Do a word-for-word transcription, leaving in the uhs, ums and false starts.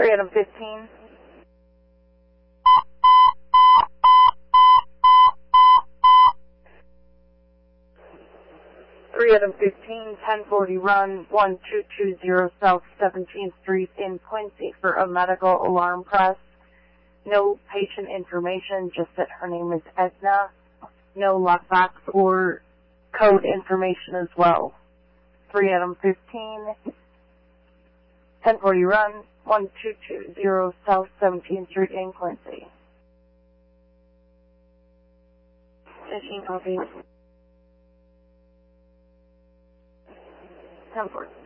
three Adam fifteen. three Adam fifteen, ten forty run, one two two zero South seventeenth Street in Quincy for a medical alarm press. No patient information, just that her name is Edna. No lockbox or code information as well. three Adam fifteen, ten forty run, one two two zero South seventeenth Street in Quincy. fifteen copies. ten forty.